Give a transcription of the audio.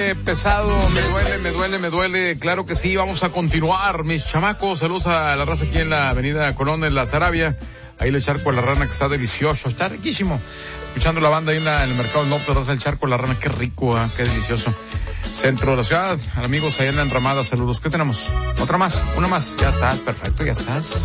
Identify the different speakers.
Speaker 1: duele pesado, me duele. Claro que sí, vamos a continuar, mis chamacos. Saludos a la raza aquí en la avenida Colón, en la Sarabia. Ahí el charco de la rana que está delicioso, está riquísimo. Escuchando la banda ahí en el mercado del norte, raza el charco de la rana, qué rico, qué delicioso. Centro de la ciudad, amigos, allá en la Enramada, saludos. ¿Qué tenemos? Otra más, una más. Ya estás, perfecto, ya estás.